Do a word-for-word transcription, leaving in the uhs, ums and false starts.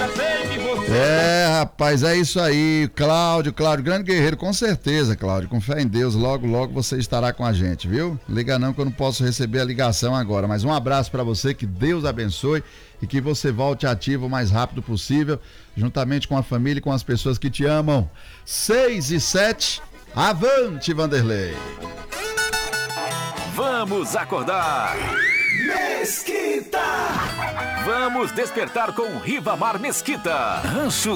É, rapaz, é isso aí, Cláudio, Cláudio, grande guerreiro, com certeza, Cláudio, com fé em Deus, logo, logo você estará com a gente, viu? Liga não que eu não posso receber a ligação agora, mas um abraço pra você, que Deus abençoe e que você volte ativo o mais rápido possível, juntamente com a família e com as pessoas que te amam. Seis e sete, avante, Vanderlei! Vamos acordar! Mesquita! Vamos despertar com Ribamar Mesquita. Rancho